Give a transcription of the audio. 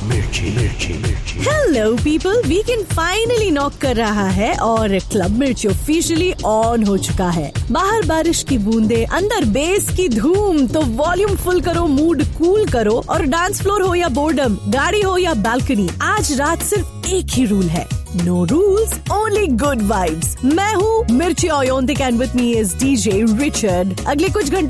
Hello people, weekend finally knock कर रहा है और क्लब मिर्ची ऑफिशियली ऑन हो चुका है। बाहर बारिश की बूंदे, अंदर बेस की धूम, तो वॉल्यूम फुल करो, मूड कूल करो और डांस फ्लोर हो या बोर्डम, गाड़ी हो या बालकनी, आज रात सिर्फ एक ही रूल है, no rules only good vibes. मैं हूँ मिर्ची ऑयोंतिक and with me is DJ Richard. अगले कुछ घंटों